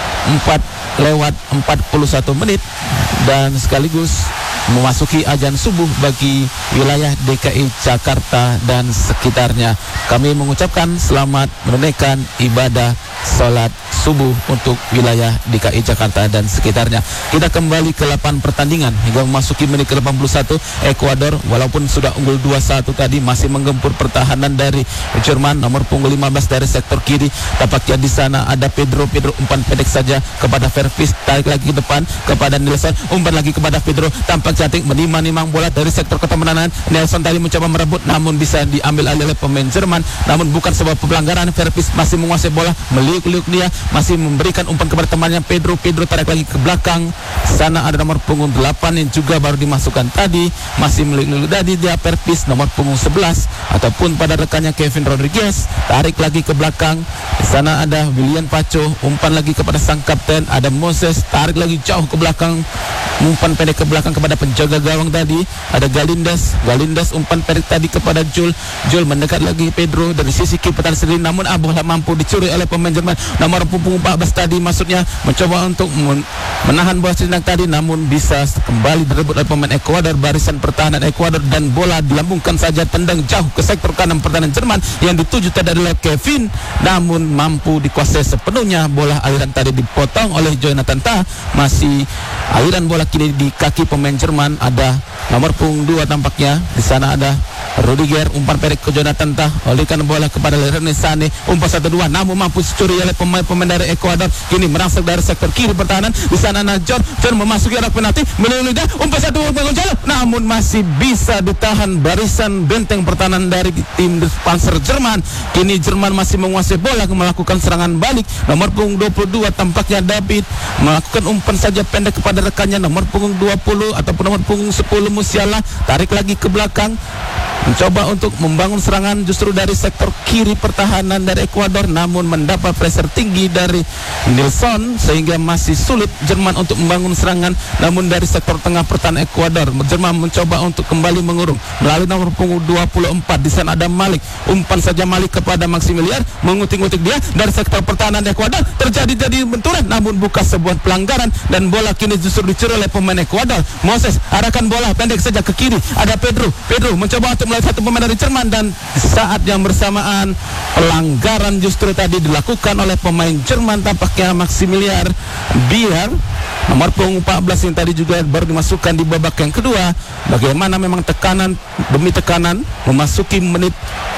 4:41 dan sekaligus memasuki azan subuh bagi wilayah DKI Jakarta dan sekitarnya. Kami mengucapkan selamat menunaikan ibadah salat subuh untuk wilayah DKI Jakarta dan sekitarnya. Kita kembali ke lapangan pertandingan hingga memasuki menit ke-81. Ekuador walaupun sudah unggul 2-1 tadi masih menggempur pertahanan dari Jerman. Nomor punggung 15 dari sektor kiri, tampaknya di sana ada Pedro umpan pendek saja kepada Vervis, tarik lagi ke depan kepada Nelson, umpan lagi kepada Pedro, tampak cantik menimang-nimang bola dari sektor ketemenan. Nelson tadi mencoba merebut namun bisa diambil alih oleh pemain Jerman, namun bukan sebuah pelanggaran. Vervis masih menguasai bola, meliuk-liuk dia, masih memberikan umpan kepada temannya Pedro tarik lagi ke belakang. Sana ada nomor punggung 8 yang juga baru dimasukkan tadi, masih meliuk-liuk tadi dia Vervis, nomor punggung 11 ataupun pada rekannya Kevin Rodriguez, tarik lagi ke belakang. Di sana ada William Pacho, umpan lagi kepada sang kapten, ada Moses, tarik lagi jauh ke belakang, umpan pendek ke belakang kepada penjaga gawang tadi, ada Galindas, umpan pendek tadi kepada Jul mendekat lagi Pedro dari sisi kiri pertahanan sendiri, namun bola mampu dicuri oleh pemain Jerman. Nomor punggung 14 tadi maksudnya mencoba untuk menahan bola silang tadi, namun bisa kembali direbut oleh pemain Ekuador, barisan pertahanan Ekuador, dan bola dilambungkan saja tendang jauh ke sektor kanan pertahanan Jerman yang dituju tadi oleh Kevin, namun mampu dikuasai sepenuhnya. Bola aliran tadi dipotong oleh Jonathan Tah, masih aliran bola kini di kaki pemain Jerman. Ada nomor punggung 2 tampaknya, di sana ada Rudiger, umpan pendek ke Jonathan Tah, olehkan bola kepada Leroy Sané, umpan 1-2 namun mampu dicuri oleh pemain dari Ekuador. Kini merangsek dari sektor kiri pertahanan, di sana ada John memasuki arah penalti, melulu dia, umpan 1 bangun jalan, namun masih bisa ditahan barisan benteng pertahanan dari tim Panzer Jerman. Kini Jerman masih menguasai bola, melakukan serangan balik. Nomor punggung 22 tampaknya David melakukan umpan saja pendek kepada rekannya, nomor punggung 20 ataupun nomor punggung 10 Musiala, tarik lagi ke belakang, mencoba untuk membangun serangan justru dari sektor kiri pertahanan dari Ekuador, namun mendapat pressure tinggi dari Nilsson sehingga masih sulit Jerman untuk membangun serangan. Namun dari sektor tengah pertahanan Ekuador, Jerman mencoba untuk kembali mengurung melalui nomor punggung 24. Di sana ada Malik, umpan saja Malik kepada Maximilian, mengutik-utik dia dari sektor pertahanan Ekuador, terjadi benturan namun bukan sebuah pelanggaran, dan bola kini justru dicuri oleh pemain Ekuador. Moses arahkan bola pendek saja ke kiri, ada Pedro mencoba untuk melihat satu pemain dari Jerman, dan saat yang bersamaan pelanggaran justru tadi dilakukan oleh pemain Jerman, tampaknya Maximilian Biar, nomor punggung 14 yang tadi juga baru dimasukkan di babak yang kedua. Bagaimana memang tekanan demi tekanan memasuki menit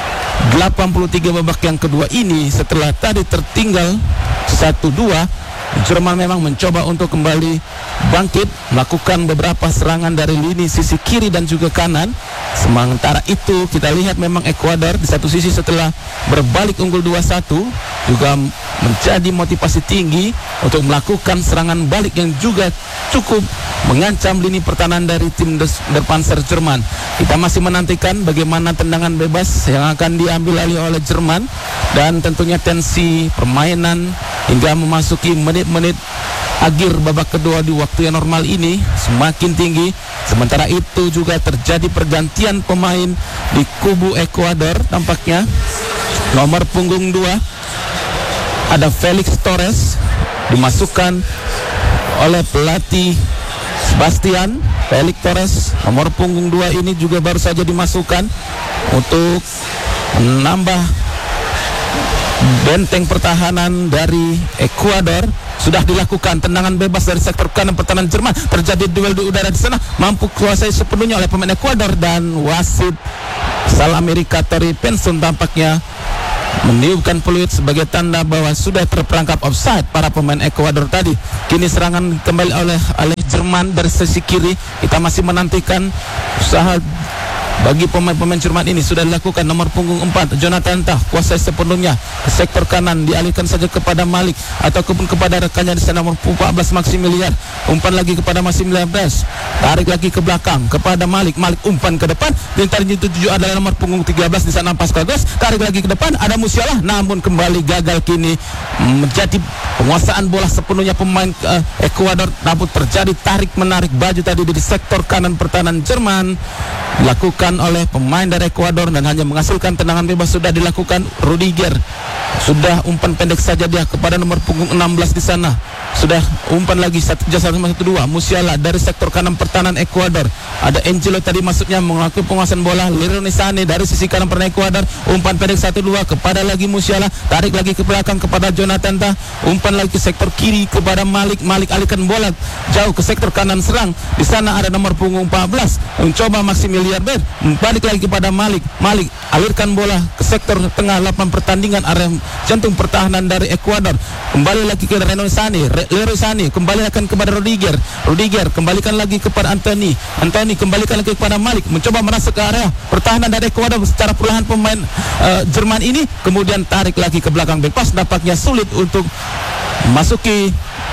83 babak yang kedua ini, setelah tadi tertinggal 1-2, Jerman memang mencoba untuk kembali bangkit melakukan beberapa serangan dari lini sisi kiri dan juga kanan. Sementara itu kita lihat memang Ekuador di satu sisi setelah berbalik unggul 2-1 juga menjadi motivasi tinggi untuk melakukan serangan balik yang juga cukup mengancam lini pertahanan dari tim Der Panzer Jerman. Kita masih menantikan bagaimana tendangan bebas yang akan diambil oleh Jerman, dan tentunya tensi permainan hingga memasuki menit-menit akhir babak kedua di waktu yang normal ini semakin tinggi. Sementara itu juga terjadi pergantian pemain di kubu Ekuador. Tampaknya nomor punggung 2 ada Felix Torres dimasukkan oleh pelatih Sebastian. Felix Torres nomor punggung 2 ini juga baru saja dimasukkan untuk menambah benteng pertahanan dari Ekuador. Sudah dilakukan tendangan bebas dari sektor kanan pertahanan Jerman. Terjadi duel di udara di sana, mampu kuasai sepenuhnya oleh pemain Ekuador, dan wasit Sal Amerika Tori Pensun tampaknya meniupkan peluit sebagai tanda bahwa sudah terperangkap offside para pemain Ekuador tadi. Kini serangan kembali oleh Jerman dari sisi kiri. Kita masih menantikan usaha bagi pemain-pemain Jerman ini sudah dilakukan. Nomor punggung 4 Jonathan Tah kuasai sepenuhnya ke sektor kanan, dialihkan saja kepada Malik ataupun kepada rekannya di sana nomor 14 Maximilian. Umpan lagi kepada Maximilian Bres, tarik lagi ke belakang kepada Malik. Malik umpan ke depan, dan tadi itu adalah nomor punggung 13 di sana Pascagos, tarik lagi ke depan ada Musiala, namun kembali gagal. Kini menjadi penguasaan bola sepenuhnya pemain Ekuador, namun terjadi tarik menarik baju tadi di sektor kanan pertahanan Jerman dilakukan oleh pemain dari Ekuador, dan hanya menghasilkan tendangan bebas sudah dilakukan Rudiger. Sudah umpan pendek saja dia kepada nomor punggung 16 di sana. Sudah umpan lagi 1-2 Musiala dari sektor kanan pertahanan Ekuador. Ada Angelo tadi masuknya melakukan penguasaan bola. Leroy Sané dari sisi kanan pertahanan Ekuador, umpan pendek 1-2 kepada lagi Musiala, tarik lagi ke belakang kepada Jonathan Tah. Umpan lagi ke sektor kiri kepada Malik. Malik alihkan bola jauh ke sektor kanan serang. Di sana ada nomor punggung 14 mencoba Maximilian Bed, balik lagi kepada Malik. Malik alirkan bola ke sektor tengah lapangan pertandingan, area jantung pertahanan dari Ekuador. Kembali lagi ke Leroy Sané, kembali akan kepada Rudiger. Kembalikan lagi kepada Anthony, kembalikan lagi kepada Malik, mencoba merasuk ke area pertahanan dari Ekuador secara perlahan pemain Jerman ini, kemudian tarik lagi ke belakang back pass, nampaknya sulit untuk masuki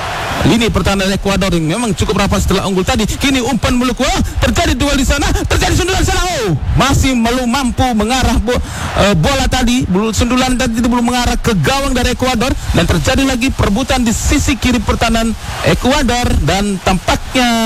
lini pertahanan Ekuador yang memang cukup rapat setelah unggul tadi. Kini umpan meluk, terjadi duel di sana, terjadi sundulan di sana. Masih belum mampu mengarah bola tadi, sundulan tadi belum mengarah ke gawang dari Ekuador, dan terjadi lagi perebutan di sisi kiri pertahanan Ekuador, dan tampaknya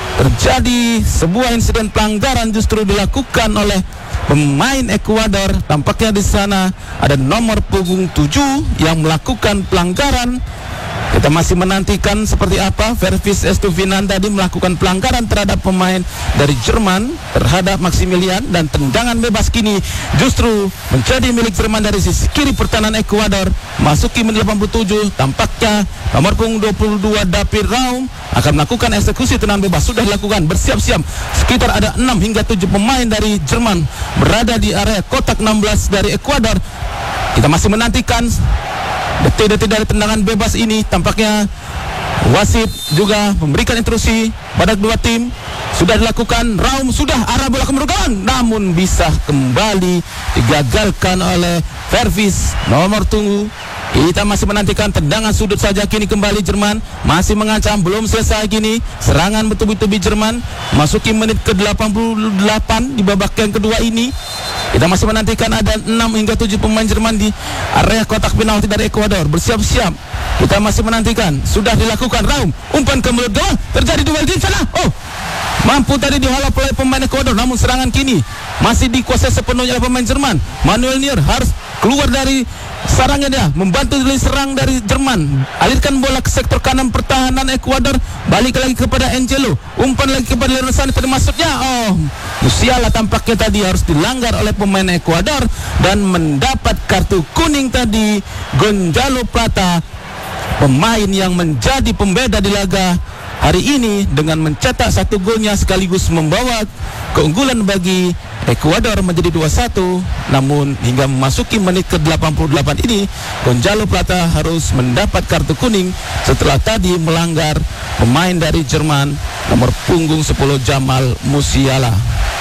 terjadi sebuah insiden pelanggaran justru dilakukan oleh pemain Ekuador. Tampaknya di sana ada nomor punggung 7 yang melakukan pelanggaran. Kita masih menantikan seperti apa. Vervis Estupinan tadi melakukan pelanggaran terhadap pemain dari Jerman, terhadap Maximilian, dan tendangan bebas kini justru menjadi milik Jerman dari sisi kiri pertahanan Ekuador. Masuki menit 87, tampaknya nomor punggung 22 David Raum akan melakukan eksekusi tendangan bebas. Sudah dilakukan, bersiap-siap. Sekitar ada 6 hingga 7 pemain dari Jerman berada di area kotak 16 dari Ekuador. Kita masih menantikan detik-detik dari tendangan bebas ini. Tampaknya wasit juga memberikan instruksi pada kedua tim. Sudah dilakukan, Raum sudah arah bola ke gawang, namun bisa kembali digagalkan oleh Vervis nomor tunggu. Kita masih menantikan tendangan sudut saja. Kini kembali Jerman masih mengancam, belum selesai kini serangan bertubi-tubi Jerman masuki menit ke-88 di babak yang kedua ini. Kita masih menantikan ada 6 hingga 7 pemain Jerman di area kotak penalti dari Ekuador bersiap-siap. Kita masih menantikan, sudah dilakukan Raum, umpan ke mulut gawang, terjadi duel di sana. Mampu tadi dihalau oleh pemain Ekuador, namun serangan kini masih dikuasai sepenuhnya oleh pemain Jerman. Manuel Neuer harus keluar dari sarangnya, dia membantu serang dari Jerman. Alirkan bola ke sektor kanan pertahanan Ekuador, balik lagi kepada Angelo, umpan lagi kepada Leroy Sané. Tadi maksudnya Musiala tampaknya tadi harus dilanggar oleh pemain Ekuador dan mendapat kartu kuning tadi. Gonzalo Plata, pemain yang menjadi pembeda di laga hari ini dengan mencetak 1 golnya sekaligus membawa keunggulan bagi Ekuador menjadi 2-1. Namun hingga memasuki menit ke-88 ini, Gonzalo Plata harus mendapat kartu kuning setelah tadi melanggar pemain dari Jerman nomor punggung 10 Jamal Musiala.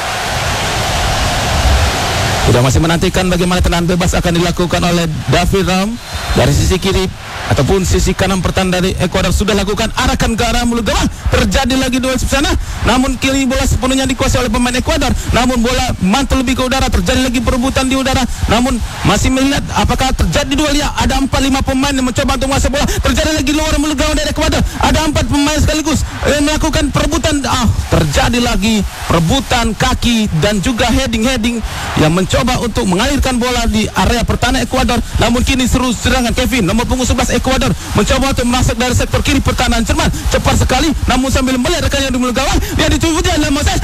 Kita masih menantikan bagaimana tendangan bebas akan dilakukan oleh David Raum dari sisi kiri ataupun sisi kanan pertahanan dari Ekuador. Sudah lakukan arahkan ke arah mulut gawang. Terjadi lagi duel di sana. Namun kini bola sepenuhnya dikuasai oleh pemain Ekuador. Namun bola mantul lebih ke udara. Terjadi lagi perebutan di udara. Namun masih melihat apakah terjadi duel ya. Ada 4-5 pemain yang mencoba untuk menguasai bola. Terjadi lagi luar mulut gawang dari Ekuador. Ada 4 pemain sekaligus yang melakukan perebutan. Terjadi lagi perebutan kaki dan juga heading yang mencoba untuk mengalirkan bola di area pertahanan Ekuador. Namun kini seru serangan Kevin nomor punggung 11 Ekuador mencoba untuk masuk dari sektor kiri pertahanan Jerman. Cepat sekali namun sambil melihat rekannya di mulut gawang, dia dicuba dalam masa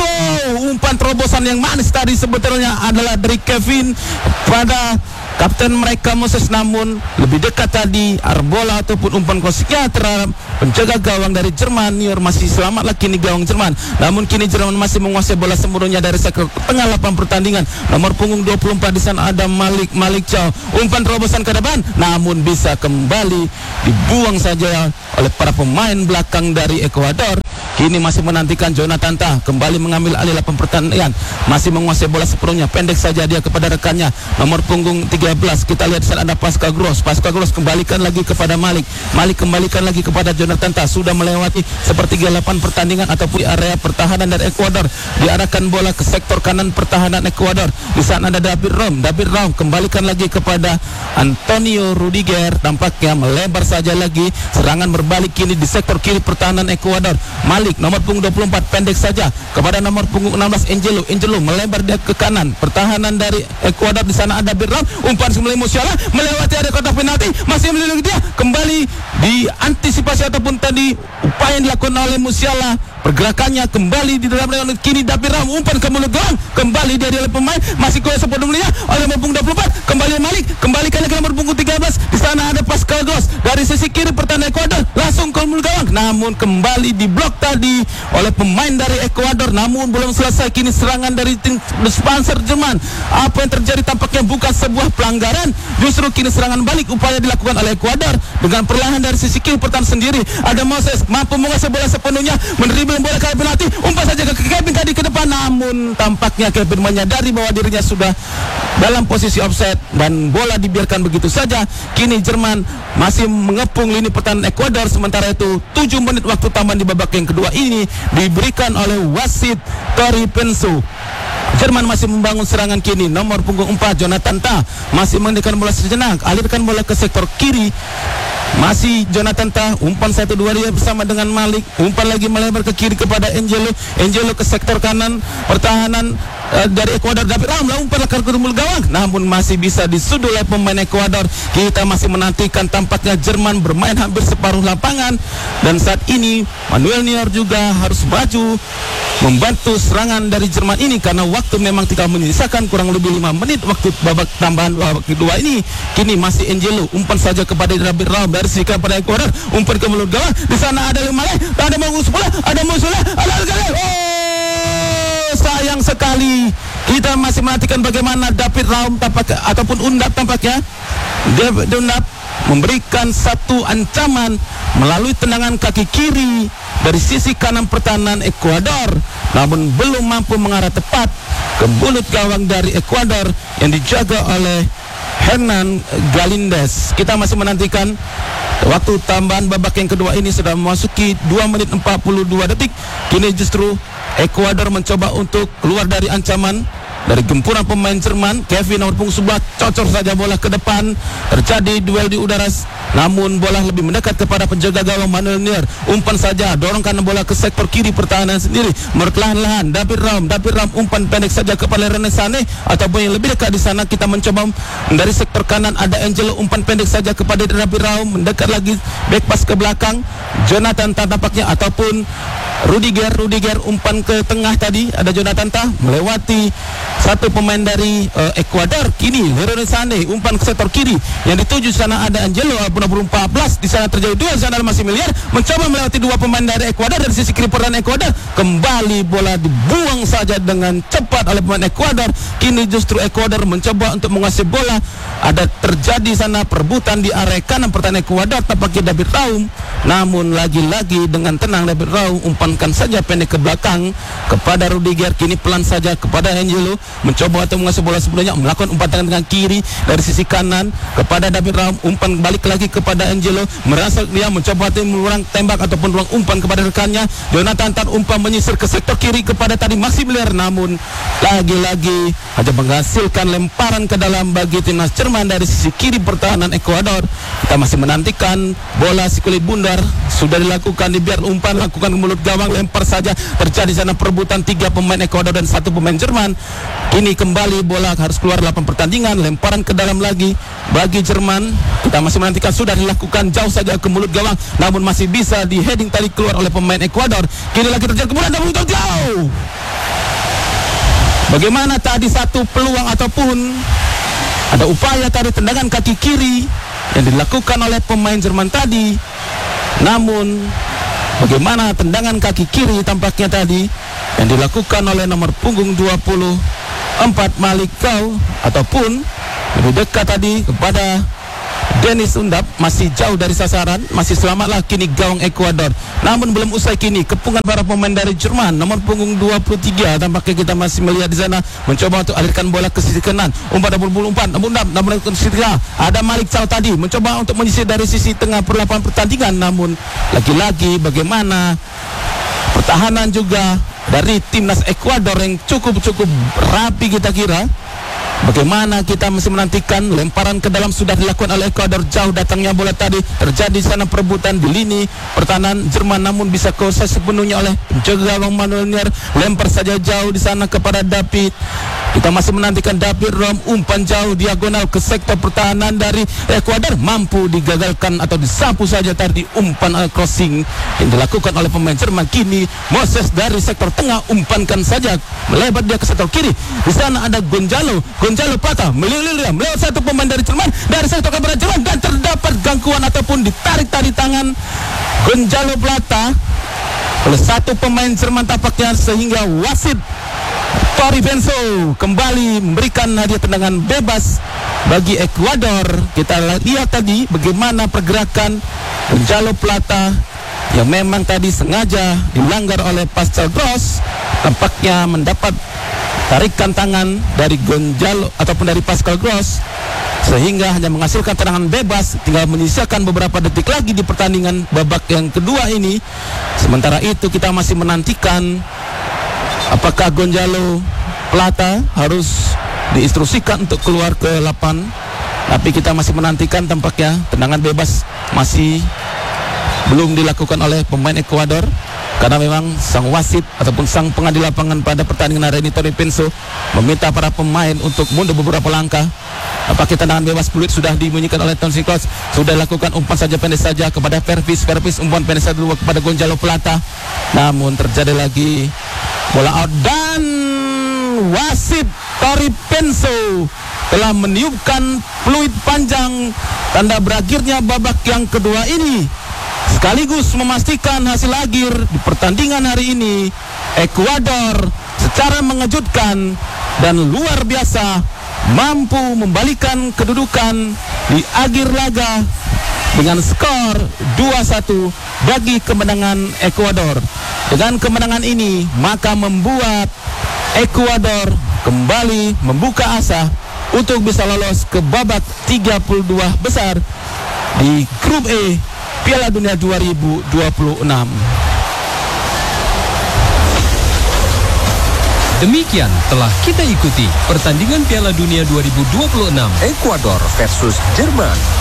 umpan terobosan yang manis tadi sebetulnya adalah dari Kevin pada kapten mereka Moses, namun lebih dekat tadi bola ataupun umpan klosiknya terhadap penjaga gawang dari Jerman. Nior masih selamatlah kini gawang Jerman. Namun kini Jerman masih menguasai bola seluruhnya dari sektor tengah lapangan pertandingan. Nomor punggung 24 di sana ada Malik Chow. Umpan terobosan ke depan namun bisa kembali dibuang saja oleh para pemain belakang dari Ekuador. Kini masih menantikan Jonathan Tah kembali mengambil alih lapangan pertandingan. Masih menguasai bola sepenuhnya. Pendek saja dia kepada rekannya nomor punggung 13. Kita lihat di sana ada Pascal Gross kembalikan lagi kepada Malik kembalikan lagi kepada Jonathan Tah. Sudah melewati sepertiga lapangan pertandingan ataupun area pertahanan dari Ekuador. Diarahkan bola ke sektor kanan pertahanan Ekuador. Di sana ada David Raum kembalikan lagi kepada Antonio Rudiger. Tampaknya melebar saja lagi. Serangan berbalik kini di sektor kiri pertahanan Ekuador. Malik nomor punggung 24 pendek saja kepada nomor punggung 16 Angelo melebar dia ke kanan. Pertahanan dari Ekuador di sana ada David Raum. Umpan semula Musiala melewati area kotak penalti, masih melindungi dia. Kembali diantisipasi ataupun tadi upaya yang dilakukan oleh Musiala. Pergerakannya kembali di dalam kini David Raum umpan ke mulut gawang. Kembali dia oleh pemain masih kuasa pedulnya oleh nomor punggung 24. Kembali Malik kembalikan ke nomor punggung 13. Di sana ada Pascal Gross dari sisi kiri pertahanan Ekuador langsung ke mulut gawang. Namun kembali diblok tadi oleh pemain dari Ekuador. Namun belum selesai kini serangan dari tim sponsor Jerman. Apa yang terjadi tampaknya bukan sebuah pelanggaran. Justru kini serangan balik upaya dilakukan oleh Ekuador dengan perlahan dari sisi kiri pertahanan sendiri. Ada Moses mampu menguasai bola sepenuhnya, menerima bola ke penalti, umpan saja ke Kevin tadi ke depan. Namun tampaknya Kevin menyadari bahwa dirinya sudah dalam posisi offside dan bola dibiarkan begitu saja. Kini Jerman masih mengepung lini pertahanan Ekuador. Sementara itu 7 menit waktu tambahan di babak yang kedua ini diberikan oleh wasit Tori Pensu. Jerman masih membangun serangan kini. Nomor punggung 4 Jonathan Tah masih mengendalikan bola sejenak, alirkan bola ke sektor kiri. Masih Jonathan Tah, umpan 1-2 dia bersama dengan Malik. Umpan lagi melebar ke kiri kepada Angelo ke sektor kanan pertahanan dari Ekuador. David Raum umpan ke mulut gawang, namun masih bisa disudul oleh pemain Ekuador. Kita masih menantikan tampaknya Jerman bermain hampir separuh lapangan. Dan saat ini Manuel Neuer juga harus maju membantu serangan dari Jerman ini karena waktu memang tinggal menyisakan kurang lebih 5 menit waktu babak tambahan babak kedua ini. Kini masih Angelo umpan saja kepada David Raum dari sisi pada Ekuador, umpan ke mulut gawang. Di sana ada Malik, ada Musiala, sayang sekali. Kita masih menantikan bagaimana David Raum tampaknya ataupun Undap tampaknya David Undap memberikan satu ancaman melalui tendangan kaki kiri dari sisi kanan pertahanan Ekuador, namun belum mampu mengarah tepat ke mulut gawang dari Ekuador yang dijaga oleh Hernan Galíndez. Kita masih menantikan waktu tambahan babak yang kedua ini sudah memasuki 2 menit 42 detik. Kini justru Ekuador mencoba untuk keluar dari ancaman dari gempuran pemain Jerman. Kevin nomor punggung 11 cocor saja bola ke depan. Terjadi duel di udara, namun bola lebih mendekat kepada penjaga gawang Manuel Neuer. Umpan saja, dorongkan bola ke sektor kiri pertahanan sendiri. Perlahan-lahan David Raum umpan pendek saja kepada René Sané ataupun yang lebih dekat di sana. Kita mencoba dari sektor kanan ada Angelo, umpan pendek saja kepada David Raum, mendekat lagi back pass ke belakang Jonathan Tah tampaknya ataupun Rudiger umpan ke tengah tadi, ada Jonathan Tah melewati satu pemain dari Ekuador. Kini Leroy Sané umpan ke sektor kiri yang dituju sana ada Angelo nomor 14, di sana terjadi dua, di sana masih Miliar mencoba melewati dua pemain dari Ekuador. Dari sisi kiri pertahanan Ekuador, kembali bola dibuang saja dengan cepat oleh pemain Ekuador. Kini justru Ekuador mencoba untuk menguasai bola. Ada terjadi sana perebutan di area kanan pertahanan Ekuador, tampaknya David Raum, namun lagi-lagi dengan tenang David Raum umpankan saja pendek ke belakang kepada Rudiger. Kini pelan saja kepada Angelo, mencoba untuk menguasai bola sebelumnya, melakukan umpan dengan kiri dari sisi kanan kepada David Raum, umpan balik lagi kepada Angelo, merasa dia mencoba untuk meluang tembak ataupun ruang umpan kepada rekannya. Jonathan Tah umpan menyisir ke sektor kiri kepada tadi Maximilian, namun lagi-lagi hanya menghasilkan lemparan ke dalam bagi timnas Jerman dari sisi kiri pertahanan Ekuador. Kita masih menantikan bola si kulit bundar sudah dilakukan, dibiar umpan lakukan ke mulut gawang, lempar saja, terjadi sana perebutan 3 pemain Ekuador dan 1 pemain Jerman. Kini kembali bola harus keluar 8 pertandingan, lemparan ke dalam lagi bagi Jerman. Kita masih menantikan, sudah dilakukan jauh saja ke mulut gawang, namun masih bisa di heading tadi keluar oleh pemain Ekuador. Kini lagi terjadi kemudian double jauh. Bagaimana tadi satu peluang ataupun ada upaya tadi tendangan kaki kiri yang dilakukan oleh pemain Jerman tadi, namun bagaimana tendangan kaki kiri tampaknya tadi yang dilakukan oleh nomor punggung 24 Malik Kau ataupun lebih dekat tadi kepada Dennis Undap, masih jauh dari sasaran, masih selamatlah kini gawang Ekuador. Namun belum usai kini kepungan para pemain dari Jerman nomor punggung 23, tampaknya kita masih melihat di sana mencoba untuk alirkan bola ke sisi kanan, umpan namun ke sisi tengah ada Malik Chow tadi mencoba untuk menyisir dari sisi tengah perlapan pertandingan, namun lagi-lagi bagaimana pertahanan juga dari timnas Ekuador yang cukup rapi kita kira. Bagaimana kita masih menantikan lemparan ke dalam sudah dilakukan oleh Ekuador, jauh datangnya bola tadi, terjadi sana perebutan di lini pertahanan Jerman, namun bisa kuasai sepenuhnya oleh penjaga gawang Manuel Neuer, lempar saja jauh di sana kepada David. Kita masih menantikan David Raum, umpan jauh diagonal ke sektor pertahanan dari Ekuador, mampu digagalkan atau disapu saja tadi umpan crossing yang dilakukan oleh pemain Jerman. Kini Moses dari sektor tengah umpankan saja melebar dia ke sektor kiri. Di sana ada Gonzalo Plata melewat satu pemain dari Jerman dari sektor kepada Jerman, dan terdapat gangguan ataupun ditarik tadi tangan Gonzalo Plata oleh satu pemain Jerman tampaknya, sehingga wasit Tori Benso kembali memberikan hadiah tendangan bebas bagi Ekuador. Kita lihat tadi bagaimana pergerakan Gonzalo Plata yang memang tadi sengaja dilanggar oleh Pascal Gross, tampaknya mendapat tarikan tangan dari Gonzalo ataupun dari Pascal Gross, sehingga hanya menghasilkan tendangan bebas. Tinggal menyisakan beberapa detik lagi di pertandingan babak yang kedua ini. Sementara itu kita masih menantikan apakah Gonzalo Plata harus diinstruksikan untuk keluar ke lapangan, tapi kita masih menantikan, tampaknya tendangan bebas masih belum dilakukan oleh pemain Ekuador, karena memang sang wasit ataupun sang pengadil lapangan pada pertandingan hari ini Tori Benso meminta para pemain untuk mundur beberapa langkah. Apakah tendangan bebas peluit sudah dibunyikan oleh Tony Sikos, sudah lakukan umpan saja pendek saja kepada Pervis umpan pendek saja dulu kepada Gonzalo Plata, namun terjadi lagi bola out, dan wasit Tori Benso telah meniupkan peluit panjang tanda berakhirnya babak yang kedua ini, sekaligus memastikan hasil akhir di pertandingan hari ini. Ekuador secara mengejutkan dan luar biasa mampu membalikan kedudukan di akhir laga dengan skor 2-1 bagi kemenangan Ekuador. Dengan kemenangan ini maka membuat Ekuador kembali membuka asa untuk bisa lolos ke babak 32 besar di grup E Piala Dunia 2026. Demikian telah kita ikuti pertandingan Piala Dunia 2026 Ekuador versus Jerman.